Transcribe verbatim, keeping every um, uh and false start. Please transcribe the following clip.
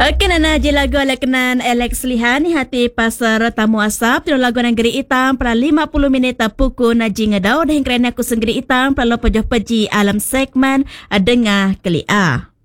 Okey, Nana je lagu ala kenan Alex Lihan ni hati pasar tamu asap tino lagu nang geri hitam pra lima puluh minit pukul naji ngadau dah kerana aku senggeri hitam pra lo pejoh peji alam segmen dengah kelia.